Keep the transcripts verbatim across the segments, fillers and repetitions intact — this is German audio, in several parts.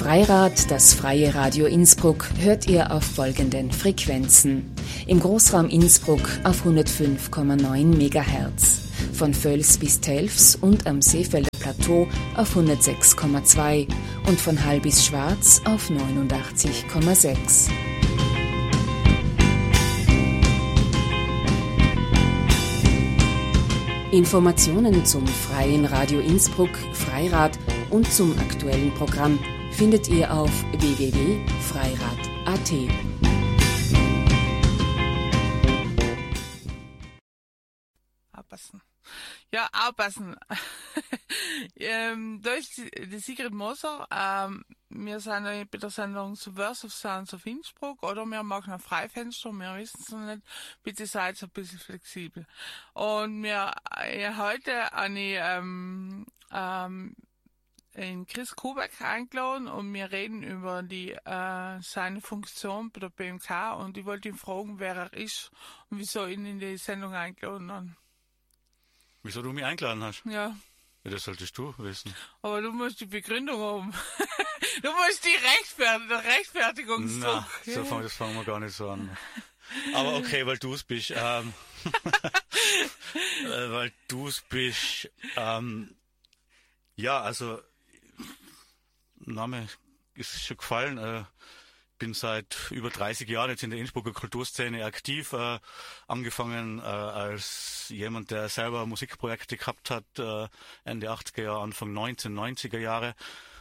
Freirad, das freie Radio Innsbruck, hört ihr auf folgenden Frequenzen. Im Großraum Innsbruck auf hundertfünf Komma neun Megahertz, von Völs bis Telfs und am Seefelder Plateau auf hundertsechs Komma zwei und von Hall bis Schwarz auf neunundachtzig Komma sechs. Informationen zum Freien Radio Innsbruck, Freirad und zum aktuellen Programm findet ihr auf w w w punkt freirad punkt a t. Aufpassen. Ja, aufpassen. ähm, da ist die, die Sigrid Moser. Ähm, wir sind bei der Sendung Subversive of Sounds of Innsbruck, oder wir machen ein Freifenster, wir wissen es noch nicht. Bitte seid ein bisschen flexibel. Und wir äh, heute eine ähm, ähm, in Chris Kubek eingeladen und wir reden über die äh, seine Funktion bei der B M K und ich wollte ihn fragen, wer er ist und wieso ihn in die Sendung eingeladen haben. Wieso du mich eingeladen hast? Ja. Ja, das solltest du wissen. Aber du musst die Begründung haben. Du musst die Rechtfertigung, der Rechtfertigungsdruck. Na, so fangen, das fangen wir gar nicht so an. Aber okay, weil du es bist, ähm, äh, weil du es bist, ähm, ja, also, Name ist schon gefallen, äh, bin seit über dreißig Jahren jetzt in der Innsbrucker Kulturszene aktiv, äh, angefangen äh, als jemand, der selber Musikprojekte gehabt hat, äh, Ende achtziger Jahre, Anfang neunzehnhundertneunziger Jahre,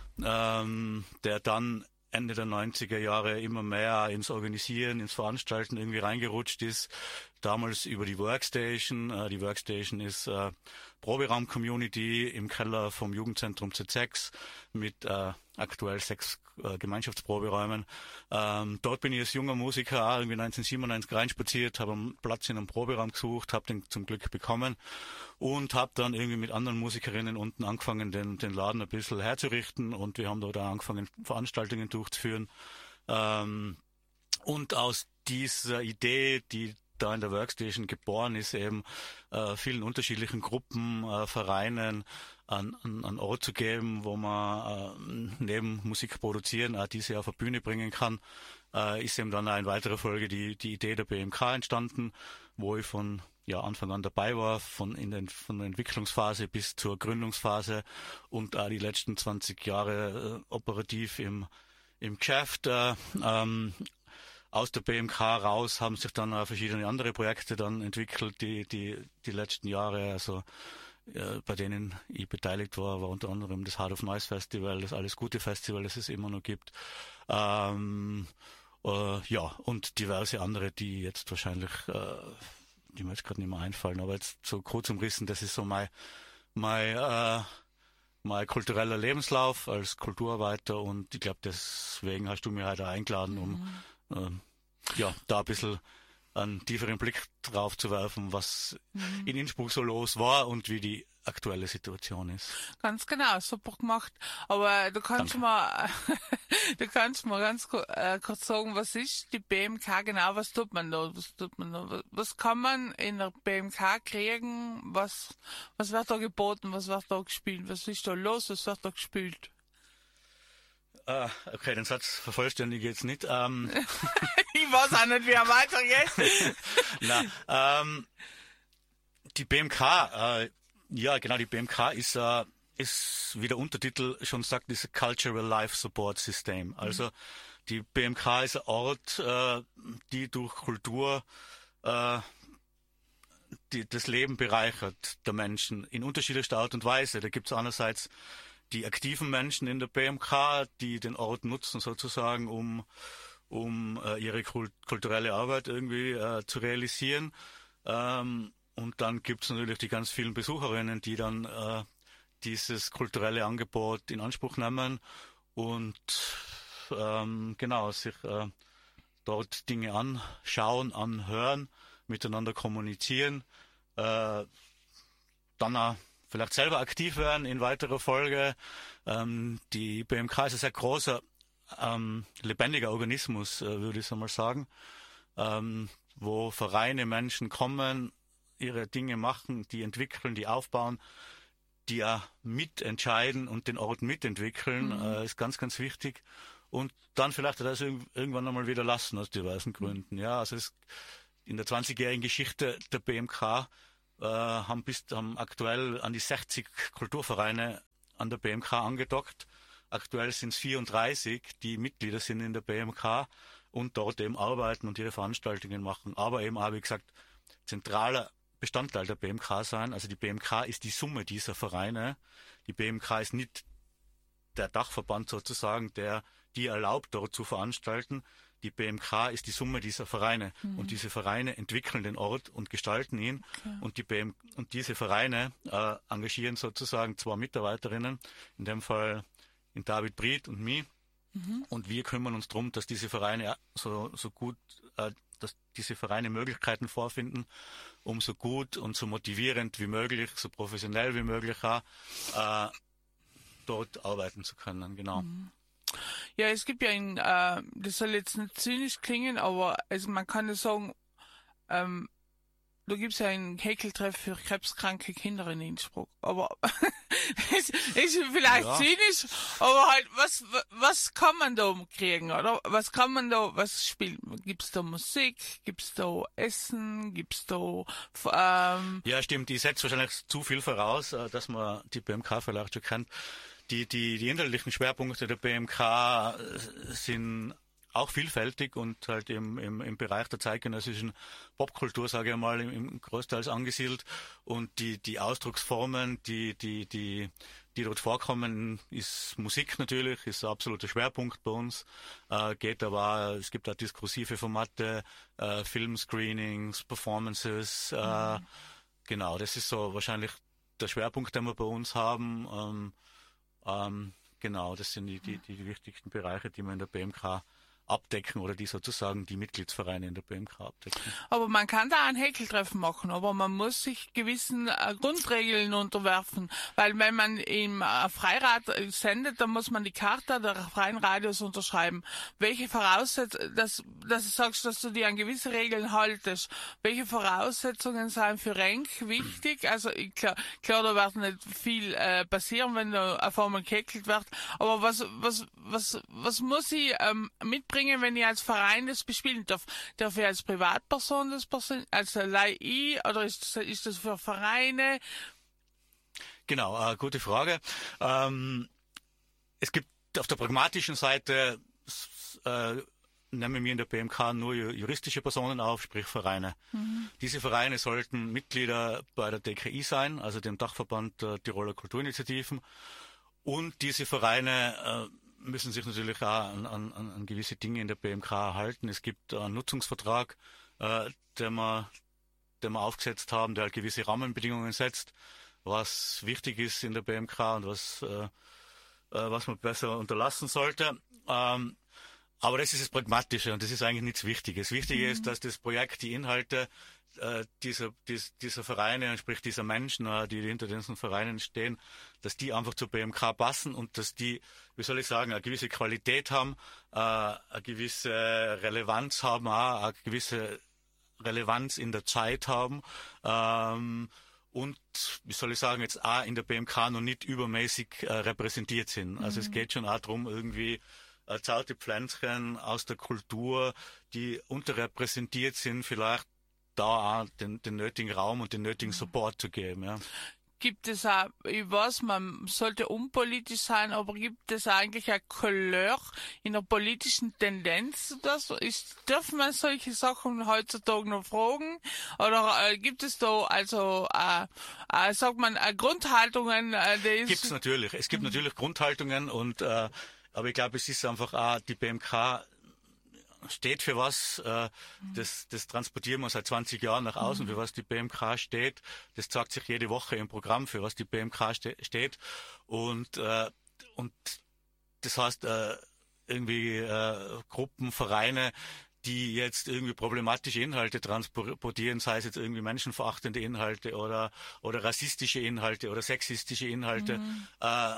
ähm, der dann Ende der neunziger Jahre immer mehr ins Organisieren, ins Veranstalten irgendwie reingerutscht ist. Damals über die Workstation. Äh, die Workstation ist äh, Proberaum-Community im Keller vom Jugendzentrum Z sechs mit äh, aktuell sechs äh, Gemeinschaftsproberäumen. Ähm, dort bin ich als junger Musiker auch irgendwie neunzehnhundertsiebenundneunzig reinspaziert, habe einen Platz in einem Proberaum gesucht, habe den zum Glück bekommen und habe dann irgendwie mit anderen Musikerinnen unten angefangen, den, den Laden ein bisschen herzurichten und wir haben dort auch angefangen, Veranstaltungen durchzuführen. Ähm, und aus dieser Idee, die da in der Workstation geboren ist, eben äh, vielen unterschiedlichen Gruppen, äh, Vereinen an, an, an Ort zu geben, wo man äh, neben Musik produzieren auch diese auf die Bühne bringen kann, äh, ist eben dann auch in weiterer Folge die, die Idee der B M K entstanden, wo ich von ja, Anfang an dabei war, von, in den, von der Entwicklungsphase bis zur Gründungsphase und auch die letzten zwanzig Jahre äh, operativ im, im Geschäft. Äh, ähm, Aus der B M K raus haben sich dann auch verschiedene andere Projekte dann entwickelt, die die die letzten Jahre, also äh, bei denen ich beteiligt war, war unter anderem das Heart of Noise Festival, das Alles Gute Festival, das es immer noch gibt. Ähm, äh, ja, und diverse andere, die jetzt wahrscheinlich, äh, die mir jetzt gerade nicht mehr einfallen, aber jetzt so kurz umrissen, das ist so mein, mein, äh, mein kultureller Lebenslauf als Kulturarbeiter und ich glaube, deswegen hast du mich heute eingeladen, um mhm. Ähm, ja, da ein bisschen einen tieferen Blick drauf zu werfen, was mhm. in Innsbruck so los war und wie die aktuelle Situation ist. Ganz genau, super gemacht. Aber du kannst Danke. mal, du kannst mal ganz äh, kurz sagen, was ist die B M K genau? Was tut man da? Was tut man da? Was kann man in der B M K kriegen? Was, was wird da geboten? Was wird da gespielt? Was ist da los? Was wird da gespielt? Uh, okay, den Satz vervollständige ich jetzt nicht. Ähm, ich weiß auch nicht, wie er weitergeht. Na, ähm, die B M K, äh, ja genau, die B M K ist, äh, ist, wie der Untertitel schon sagt, ist ein Cultural Life Support System. Also mhm. die B M K ist ein Ort, äh, die durch Kultur äh, die, das Leben bereichert der Menschen in unterschiedlichster Art und Weise. Da gibt es einerseits die aktiven Menschen in der B M K, die den Ort nutzen sozusagen, um um äh, ihre kult- kulturelle Arbeit irgendwie äh, zu realisieren. Ähm, und dann gibt's natürlich die ganz vielen Besucherinnen, die dann äh, dieses kulturelle Angebot in Anspruch nehmen und ähm, genau sich äh, dort Dinge anschauen, anhören, miteinander kommunizieren, äh, dann auch vielleicht selber aktiv werden in weiterer Folge. Ähm, die B M K ist ein sehr großer, ähm, lebendiger Organismus, äh, würde ich so mal sagen, ähm, wo Vereine, Menschen kommen, ihre Dinge machen, die entwickeln, die aufbauen, die ja mitentscheiden und den Ort mitentwickeln, mhm. äh, ist ganz, ganz wichtig. Und dann vielleicht das irgendwann einmal wieder lassen aus diversen Gründen. Mhm. Ja, also es, in der zwanzigjährigen Geschichte der B M K äh, haben bis haben aktuell an die sechzig Kulturvereine an der B M K angedockt. Aktuell sind es vierunddreißig, die Mitglieder sind in der B M K und dort eben arbeiten und ihre Veranstaltungen machen. Aber eben auch, wie gesagt, zentraler Bestandteil der B M K sein. Also die B M K ist die Summe dieser Vereine. Die B M K ist nicht der Dachverband sozusagen, der die erlaubt, dort zu veranstalten. Die B M K ist die Summe dieser Vereine. Mhm. Und diese Vereine entwickeln den Ort und gestalten ihn. Okay. Und, die B M und diese Vereine äh, engagieren sozusagen zwei Mitarbeiterinnen, in dem Fall in David Bried und mich. Mhm. Und wir kümmern uns darum, dass diese Vereine so, so gut, äh, dass diese Vereine Möglichkeiten vorfinden, um so gut und so motivierend wie möglich, so professionell wie möglich auch, äh, dort arbeiten zu können. Genau. Mhm. Ja, es gibt ja ein, äh, das soll jetzt nicht zynisch klingen, aber also man kann ja sagen, ähm, da gibt's ja einen Häkeltreff für krebskranke Kinder in Innsbruck. Aber es ist vielleicht ja. zynisch, aber halt, was was kann man da kriegen, oder? Was kann man da, was spielt? Gibt's da Musik? Gibt's da Essen? Gibt's da ähm Ja, stimmt, die setzt wahrscheinlich zu viel voraus, dass man die B M K vielleicht schon kennt. Die, die, die inhaltlichen Schwerpunkte der B M K sind auch vielfältig und halt im, im, im Bereich der zeitgenössischen Popkultur, sage ich mal, im, im großteils angesiedelt. Und die, die Ausdrucksformen, die, die, die, die dort vorkommen, ist Musik natürlich, ist ein absoluter Schwerpunkt bei uns. Äh, geht aber, es gibt auch diskursive Formate, äh, Filmscreenings, Performances. Äh, mhm. Genau, das ist so wahrscheinlich der Schwerpunkt, den wir bei uns haben. Ähm, ähm, genau, das sind die, die, die wichtigsten Bereiche, die wir in der B M K abdecken oder die sozusagen die Mitgliedsvereine in der B M K abdecken. Aber man kann da ein Häkeltreffen machen, aber man muss sich gewissen äh, Grundregeln unterwerfen, weil wenn man im äh, Freirad sendet, dann muss man die Charta der freien Radios unterschreiben. Welche Voraussetzungen, dass, dass du sagst, dass du dir an gewisse Regeln haltest, welche Voraussetzungen sind für Renk wichtig? Also klar, klar, da wird nicht viel äh, passieren, wenn da auf einmal gehäkelt wird, aber was, was, was, was muss ich ähm, mitbringen, wenn ich als Verein das bespielen darf? Darf ich als Privatperson das Person, als Laie, oder ist das, ist das für Vereine? Genau, äh, gute Frage. Ähm, es gibt auf der pragmatischen Seite, äh, nehmen wir in der B M K nur juristische Personen auf, sprich Vereine. Mhm. Diese Vereine sollten Mitglieder bei der D K I sein, also dem Dachverband der Tiroler Kulturinitiativen. Und diese Vereine äh, müssen sich natürlich auch an, an, an gewisse Dinge in der B M K halten. Es gibt einen Nutzungsvertrag, äh, den wir, den wir aufgesetzt haben, der halt gewisse Rahmenbedingungen setzt, was wichtig ist in der B M K und was, äh, äh, was man besser unterlassen sollte. Ähm, aber das ist das Pragmatische und das ist eigentlich nichts Wichtiges. Wichtig mhm. ist, dass das Projekt, die Inhalte äh, dieser, dies, dieser Vereine, sprich dieser Menschen, äh, die hinter diesen Vereinen stehen, dass die einfach zur B M K passen und dass die, wie soll ich sagen, eine gewisse Qualität haben, äh, eine gewisse Relevanz haben, auch eine gewisse Relevanz in der Zeit haben ähm, und, wie soll ich sagen, jetzt auch in der B M K noch nicht übermäßig äh, repräsentiert sind. Also mhm. es geht schon auch darum, irgendwie äh, zarte Pflänzchen aus der Kultur, die unterrepräsentiert sind, vielleicht da auch den, den nötigen Raum und den nötigen Support zu geben. Ja. Gibt es auch, ich weiß, man sollte unpolitisch sein, aber gibt es eigentlich ein Couleur in der politischen Tendenz? Das ist, dürfen man solche Sachen heutzutage noch fragen? Oder äh, gibt es da also, äh, äh, sagt man, äh, Grundhaltungen? Äh, Gibt es natürlich. Es gibt mhm. natürlich Grundhaltungen und äh, aber ich glaube, es ist einfach auch die B M K steht für was, äh, das, das transportieren wir seit zwanzig Jahren nach außen, für was die B M K steht. Das zeigt sich jede Woche im Programm, für was die B M K ste- steht. Und, äh, und das heißt, äh, irgendwie äh, Gruppen, Vereine, die jetzt irgendwie problematische Inhalte transportieren, sei es jetzt irgendwie menschenverachtende Inhalte oder, oder rassistische Inhalte oder sexistische Inhalte, mhm. äh,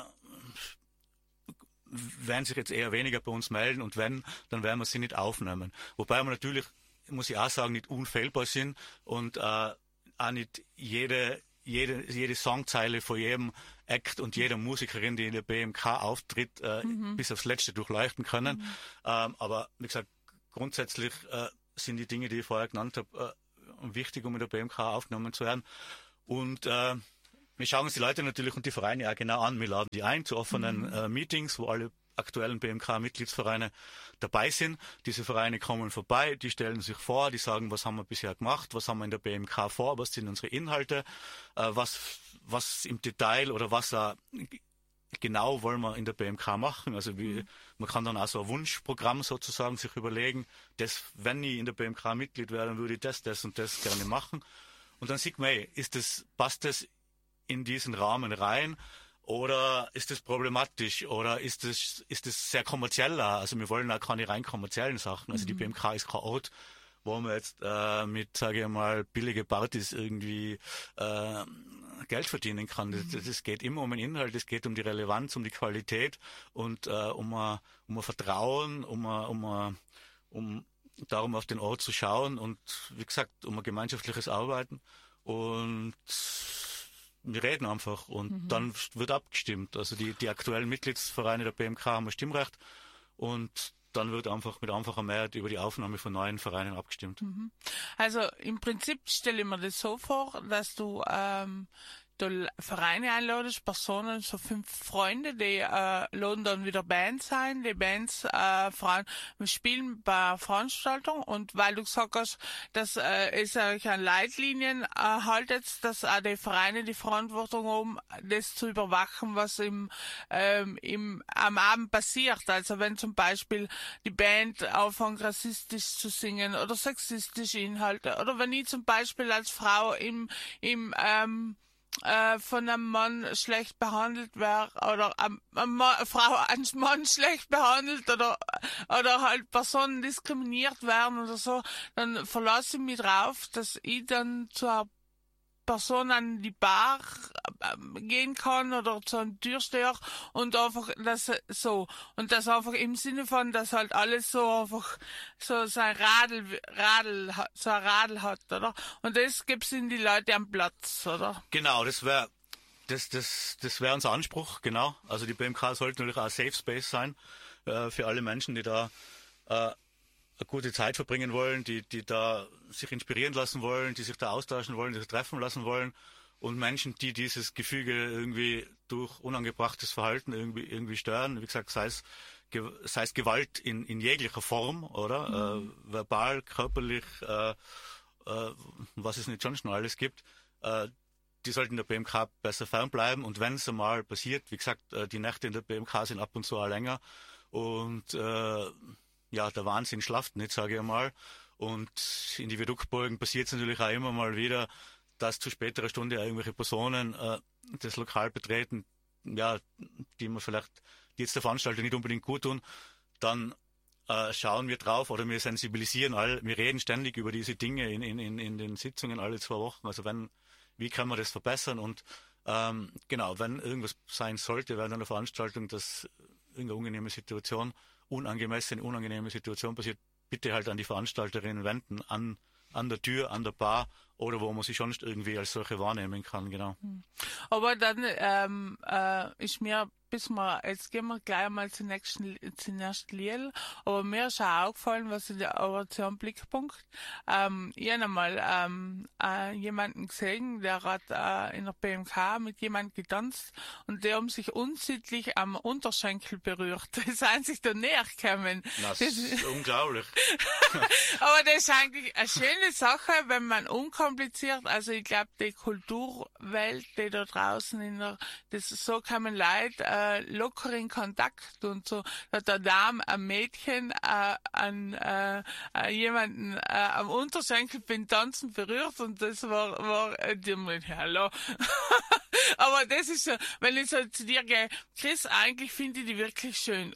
werden sich jetzt eher weniger bei uns melden und wenn, dann werden wir sie nicht aufnehmen. Wobei wir natürlich, muss ich auch sagen, nicht unfehlbar sind und äh, auch nicht jede, jede, jede Songzeile von jedem Act und jeder Musikerin, die in der B M K auftritt, äh, mhm. bis aufs Letzte durchleuchten können. Mhm. Ähm, aber wie gesagt, grundsätzlich äh, sind die Dinge, die ich vorher genannt habe, äh, wichtig, um in der B M K aufgenommen zu werden. Und äh, wir schauen uns die Leute natürlich und die Vereine auch genau an. Wir laden die ein zu offenen mhm. äh, Meetings, wo alle aktuellen B M K-Mitgliedsvereine dabei sind. Diese Vereine kommen vorbei, die stellen sich vor, die sagen, was haben wir bisher gemacht, was haben wir in der B M K vor, was sind unsere Inhalte, äh, was, was im Detail oder was äh, genau wollen wir in der B M K machen. Also wie, man kann dann auch so ein Wunschprogramm sozusagen sich überlegen, das, wenn ich in der B M K Mitglied wäre, dann würde ich das, das und das gerne machen. Und dann sieht man, ey, ist das, passt das in diesen Rahmen rein? Oder ist das problematisch? Oder ist das, ist das sehr kommerziell? Also wir wollen auch keine rein kommerziellen Sachen. Also mhm. die B M K ist kein Ort, wo man jetzt äh, mit, sage ich mal, billige Partys irgendwie äh, Geld verdienen kann. Mhm. Das, das geht immer um den Inhalt, es geht um die Relevanz, um die Qualität und äh, um, ein, um ein Vertrauen, um, ein, um, ein, um darum auf den Ort zu schauen und wie gesagt, um ein gemeinschaftliches Arbeiten. Und wir reden einfach und mhm. dann wird abgestimmt. Also die, die aktuellen Mitgliedsvereine der B M K haben ein Stimmrecht und dann wird einfach mit einfacher Mehrheit über die Aufnahme von neuen Vereinen abgestimmt. Mhm. Also im Prinzip stelle ich mir das so vor, dass du ähm, du Vereine einladest, Personen, so fünf Freunde, die äh, laden dann wieder Bands ein, die Bands äh, Frauen, wir spielen bei Veranstaltungen und weil du gesagt hast, dass äh, es euch an Leitlinien äh, haltet, dass auch die Vereine die Verantwortung haben, das zu überwachen, was im, ähm, im am Abend passiert. Also wenn zum Beispiel die Band anfängt rassistisch zu singen oder sexistische Inhalte oder wenn ich zum Beispiel als Frau im im ähm, Äh, von einem Mann schlecht behandelt wäre oder ähm, eine Frau einen Mann schlecht behandelt oder oder halt Personen diskriminiert werden oder so, dann verlasse ich mich drauf, dass ich dann zur Person an die Bar äh, gehen kann oder zu einem Türsteher und einfach das so und das einfach im Sinne von, dass halt alles so einfach so sein Radl, Radl, so ein Radl hat, oder? Und das gibt's in die Leute am Platz, oder? Genau, das wäre das, das, das wäre unser Anspruch, genau. Also die B M K sollte natürlich auch ein Safe Space sein äh, für alle Menschen, die da äh, eine gute Zeit verbringen wollen, die, die da sich inspirieren lassen wollen, die sich da austauschen wollen, die sich treffen lassen wollen und Menschen, die dieses Gefüge irgendwie durch unangebrachtes Verhalten irgendwie, irgendwie stören, wie gesagt, sei es, sei es Gewalt in, in jeglicher Form, oder? Mhm. Äh, verbal, körperlich, äh, äh, was es nicht sonst noch alles gibt, äh, die sollten der B M K besser fernbleiben und wenn es einmal passiert, wie gesagt, äh, die Nächte in der B M K sind ab und zu auch länger und äh, ja, der Wahnsinn schlaft nicht, sage ich einmal. Und in die Viaduktburgen passiert es natürlich auch immer mal wieder, dass zu späterer Stunde irgendwelche Personen äh, das Lokal betreten, ja, die man vielleicht, die jetzt der Veranstalter nicht unbedingt gut tun. Dann äh, schauen wir drauf oder wir sensibilisieren all, wir reden ständig über diese Dinge in, in, in, in den Sitzungen alle zwei Wochen. Also wenn, wie kann man das verbessern? Und ähm, genau, wenn irgendwas sein sollte während einer Veranstaltung, dass irgendeine unangenehme Situation unangemessene, unangenehme Situation passiert, bitte halt an die Veranstalterinnen wenden, an, an der Tür, an der Bar oder wo man sich sonst irgendwie als solche wahrnehmen kann, genau. Aber dann ähm, äh, ist mir, bis wir, jetzt gehen wir gleich mal zum nächsten, zum nächsten Lied, aber mir ist auch aufgefallen, was in der Operation Blickpunkt, ähm, ich habe einmal ähm, äh, jemanden gesehen, der hat äh, in der B M K mit jemandem getanzt und die haben sich unsittlich am Unterschenkel berührt. Die sind sich da näher gekommen. Das, das ist unglaublich. Aber das ist eigentlich eine schöne Sache, wenn man unkompliziert, also ich glaube, die Kulturwelt, die da draußen in der, das so kommen Leute äh, locker in Kontakt und so, da hat der Dame ein Mädchen äh, an äh, äh, jemanden äh, am Unterschenkel beim Tanzen berührt und das war, war äh, die mit Hallo. Aber das ist so, wenn ich so zu dir gehe, Chris, eigentlich finde ich die wirklich schön.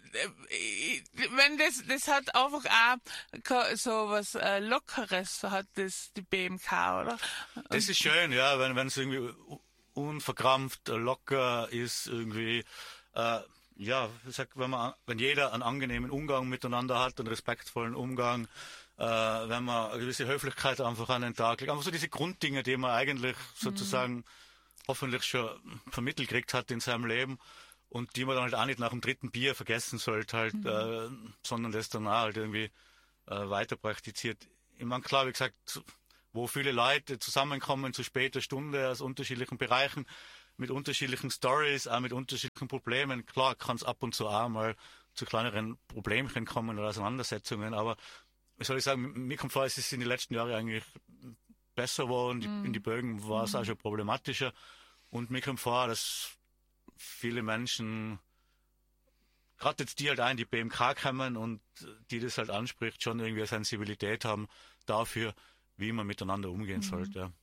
Wenn das, das hat einfach auch so was äh, Lockeres, so hat das die B M K, oder? Und das ist schön, ja, wenn wenn es irgendwie unverkrampft, locker ist, irgendwie, äh, ja, ich sag, wenn man, wenn jeder einen angenehmen Umgang miteinander hat, einen respektvollen Umgang, äh, wenn man eine gewisse Höflichkeit einfach an den Tag legt, einfach so diese Grunddinge, die man eigentlich sozusagen hoffentlich schon vermittelt gekriegt hat in seinem Leben und die man dann halt auch nicht nach dem dritten Bier vergessen sollte, halt, mhm. äh, sondern das dann auch halt irgendwie äh, weiter praktiziert. Ich meine, klar, wie gesagt, wo viele Leute zusammenkommen zu später Stunde aus unterschiedlichen Bereichen, mit unterschiedlichen Stories, auch mit unterschiedlichen Problemen. Klar kann es ab und zu auch mal zu kleineren Problemchen kommen oder Auseinandersetzungen, aber wie soll ich sagen, mir kommt vor, es ist in den letzten Jahren eigentlich besser geworden, mm. in die Bögen war es mm. auch schon problematischer und mir kommt vor, dass viele Menschen, gerade jetzt die halt auch in die B M K kommen und die das halt anspricht, schon irgendwie eine Sensibilität haben dafür, wie man miteinander umgehen mm. sollte. Ja.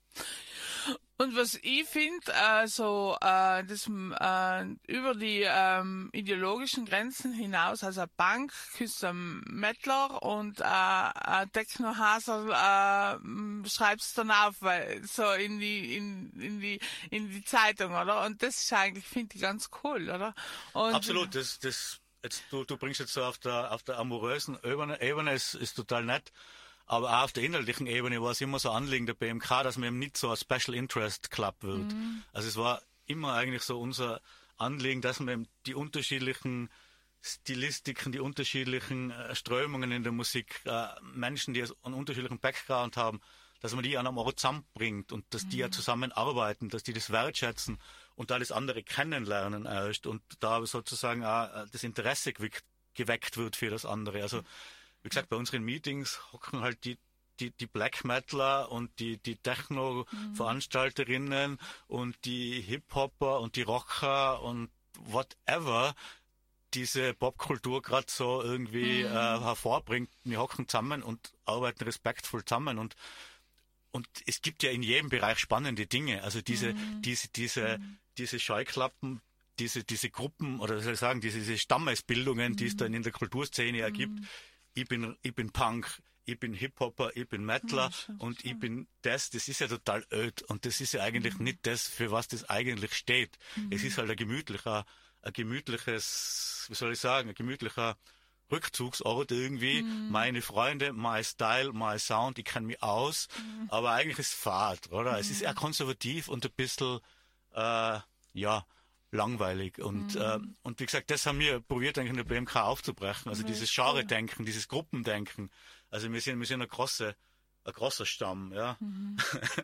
Und was ich finde, also äh, das äh, über die ähm, ideologischen Grenzen hinaus, also Punk, Küster Mettler und äh, Techno-Haser äh, schreibst dann auf, weil so in die in in die in die Zeitung, oder? Und das ist eigentlich, finde ich, ganz cool, oder? Und absolut, das das jetzt du du bringst jetzt so auf der auf der amorösen Ebene, Ebene ist, ist total nett. Aber auch auf der inhaltlichen Ebene war es immer so Anliegen der B M K, dass man eben nicht so ein Special Interest Club wird. Mhm. Also es war immer eigentlich so unser Anliegen, dass man eben die unterschiedlichen Stilistiken, die unterschiedlichen äh, Strömungen in der Musik, äh, Menschen, die einen unterschiedlichen Background haben, dass man die an einem Ort zusammenbringt und dass mhm. die ja zusammenarbeiten, dass die das wertschätzen und da das andere kennenlernen erst und da sozusagen auch das Interesse geweckt, geweckt wird für das andere. Also wie gesagt, bei unseren Meetings hocken halt die, die, die Black Metaler und die, die Techno-Veranstalterinnen mhm. und die Hip-Hopper und die Rocker und whatever diese Popkultur gerade so irgendwie mhm. äh, hervorbringt. Wir hocken zusammen und arbeiten respektvoll zusammen und und es gibt ja in jedem Bereich spannende Dinge. Also diese, mhm. diese, diese, mhm. diese Scheuklappen, diese, diese Gruppen oder soll ich sagen, diese, diese Stammesbildungen, mhm. die es dann in der Kulturszene ergibt. Mhm. Ich bin, ich bin Punk, ich bin Hip-Hopper, ich bin Metaler ja, und ich bin das, das ist ja total öd und das ist ja eigentlich mhm. nicht das, für was das eigentlich steht. Mhm. Es ist halt ein gemütlicher, ein gemütliches, wie soll ich sagen, ein gemütlicher Rückzugsort irgendwie. Mhm. Meine Freunde, my Style, my Sound, ich kenne mich aus, mhm. aber eigentlich ist es fad, oder? Mhm. Es ist eher konservativ und ein bisschen, äh, ja, langweilig und mhm. äh, und wie gesagt, das haben wir probiert eigentlich in der B M K aufzubrechen, also ja, dieses Genre-Denken, cool. dieses Gruppendenken, also wir sind wir sind ein großer ein großer Stamm, ja mhm.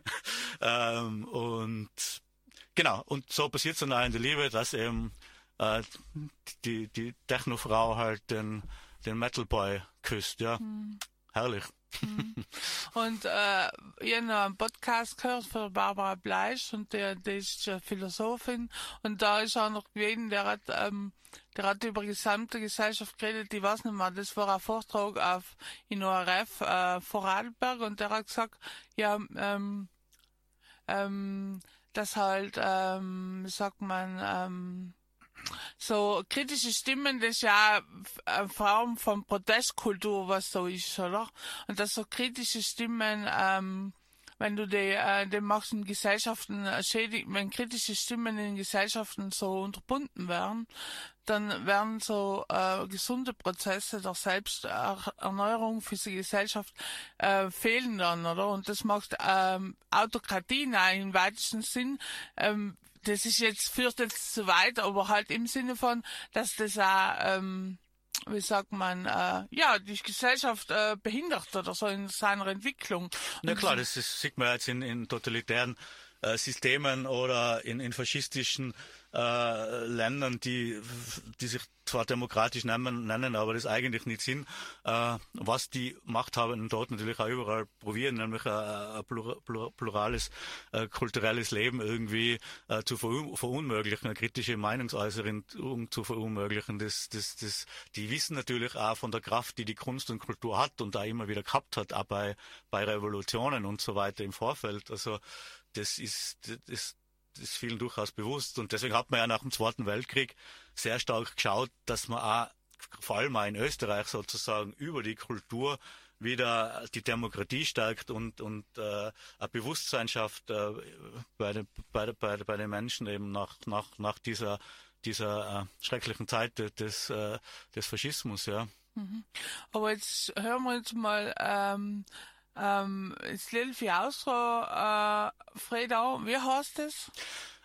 ähm, und genau, und so passiert es dann auch in der Liebe, dass eben äh, die die Techno-Frau halt den den Metal-Boy küsst, ja mhm. herrlich. Und äh, ich habe noch einen Podcast gehört von Barbara Bleisch und der, der ist äh, Philosophin und da ist auch noch gewesen, der hat, ähm, der hat über die gesamte Gesellschaft geredet, ich weiß nicht mehr, das war ein Vortrag auf in O R F äh, Vorarlberg und der hat gesagt, ja, ähm, ähm, dass halt, ähm, wie sagt man, ähm, so kritische Stimmen, das ist ja eine Form von Protestkultur, was so ist, oder? Und dass so kritische Stimmen, ähm, wenn du die, äh, die machst in Gesellschaften schädigt, wenn kritische Stimmen in Gesellschaften so unterbunden werden, dann werden so äh, gesunde Prozesse der Selbsterneuerung für die Gesellschaft äh, fehlen dann, oder? Und das macht ähm, Autokratien auch im weitesten Sinn, ähm, das ist jetzt, führt jetzt zu weit, aber halt im Sinne von, dass das auch, ähm, wie sagt man, äh, ja, die Gesellschaft äh, behindert oder so in seiner Entwicklung. Na klar, das ist, sieht man jetzt in, in totalitären äh, Systemen oder in, in faschistischen äh, Ländern, die, die sich zwar demokratisch nennen, nennen, aber das eigentlich nicht sind, äh, was die Machthabenden dort natürlich auch überall probieren, nämlich ein, ein plurales, äh, kulturelles Leben irgendwie äh, zu verun verunmöglichen, eine kritische Meinungsäußerung zu verunmöglichen. Das, das, das, die wissen natürlich auch von der Kraft, die die Kunst und Kultur hat und da immer wieder gehabt hat, auch bei, bei Revolutionen und so weiter im Vorfeld. Also das ist, das, das ist vielen durchaus bewusst und deswegen hat man ja nach dem Zweiten Weltkrieg sehr stark geschaut, dass man auch, vor allem auch in Österreich sozusagen, über die Kultur wieder die Demokratie stärkt und, und äh, ein Bewusstsein schafft äh, bei, den, bei, bei, bei den Menschen eben nach, nach, nach dieser, dieser äh, schrecklichen Zeit des, äh, des Faschismus. Ja. Mhm. Aber jetzt hören wir jetzt mal ähm, ähm, das Lied für Austro, äh, Fredau, wie heißt das?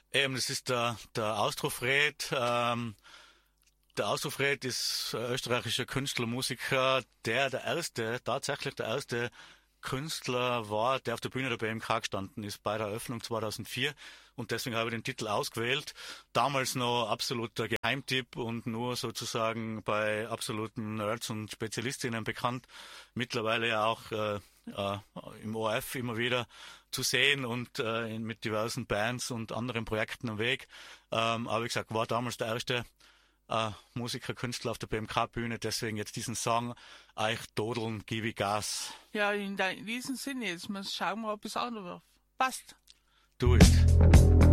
Eben, das ist der, der Austrofred. Ähm, der Austrofred ist ein österreichischer Künstler, Musiker, der der erste, tatsächlich der erste Künstler war, der auf der Bühne der B M K gestanden ist bei der Eröffnung zweitausendvier. Und deswegen habe ich den Titel ausgewählt. Damals noch absoluter Geheimtipp und nur sozusagen bei absoluten Nerds und Spezialistinnen bekannt. Mittlerweile ja auch äh, äh, im O R F immer wieder zu sehen und äh, mit diversen Bands und anderen Projekten am Weg. Ähm, aber wie gesagt, war damals der erste äh, Musiker, Künstler auf der B M K-Bühne. Deswegen jetzt diesen Song, Eich Dodeln, gib ich Gas. Ja, in, de, in diesem Sinne, jetzt muss schauen, ob es anders wird. Passt. Do it.